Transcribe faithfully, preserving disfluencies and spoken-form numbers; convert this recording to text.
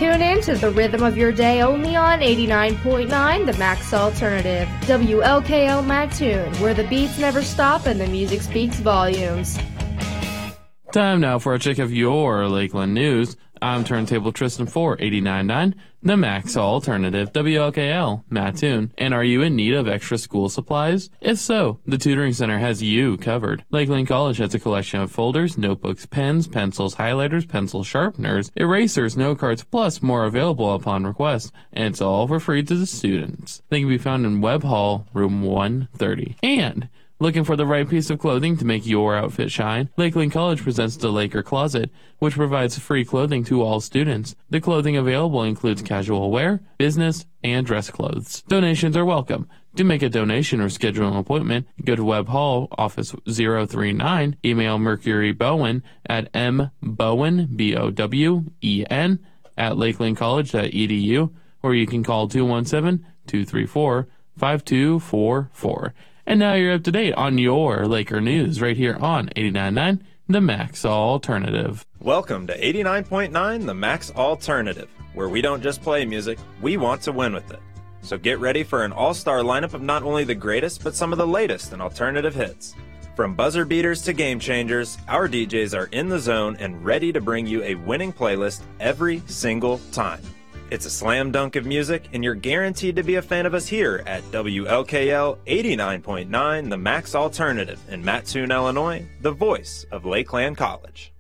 Tune in to the rhythm of your day only on eighty-nine point nine The Max Alternative, W L K L Mattoon, where the beats never stop and the music speaks volumes. Time now for a check of your Lakeland news. I'm Turntable Tristan for eighty-nine point nine The Max Alternative, W L K L Mattoon. And are you in need of extra school supplies? If so, the Tutoring Center has you covered. Lakeland College has a collection of folders, notebooks, pens, pencils, highlighters, pencil sharpeners, erasers, note cards, plus more available upon request. And it's all for free to the students. They can be found in Webb Hall, room one thirty. And looking for the right piece of clothing to make your outfit shine? Lakeland College presents the Laker Closet, which provides free clothing to all students. The clothing available includes casual wear, business, and dress clothes. Donations are welcome. To make a donation or schedule an appointment, go to Webb Hall, office zero three nine, email Mercury Bowen at mbowen, B O W E N, at lakeland college dot e d u, or you can call two one seven, two three four, five two four four. And now you're up to date on your Laker news right here on eighty-nine point nine The Max Alternative. Welcome to eighty-nine point nine The Max Alternative, where we don't just play music, we want to win with it. So get ready for an all-star lineup of not only the greatest, but some of the latest in alternative hits. From buzzer beaters to game changers, our D Js are in the zone and ready to bring you a winning playlist every single time. It's a slam dunk of music, and you're guaranteed to be a fan of us here at W L K L eighty-nine point nine The Max Alternative in Mattoon, Illinois, the voice of Lakeland College.